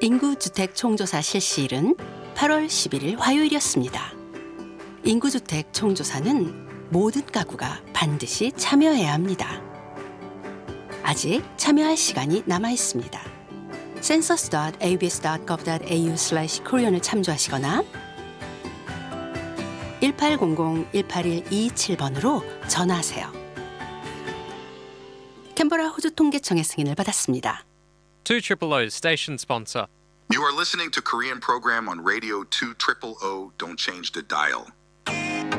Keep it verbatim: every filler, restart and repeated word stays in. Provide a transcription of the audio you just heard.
인구주택 총조사 실시일은 팔월 십일일 화요일이었습니다. 인구주택 총조사는 모든 가구가 반드시 참여해야 합니다. 아직 참여할 시간이 남아 있습니다. census 닷 에이비에스 닷 거브 닷 에이유 슬래시 코리언을 참조하시거나 일팔공공 일팔일 이이칠번으로 전화하세요. 캔버라 호주 통계청의 승인을 받았습니다. two triple O station sponsor. You are listening to Korean program on Radio two triple O. Don't change the dial.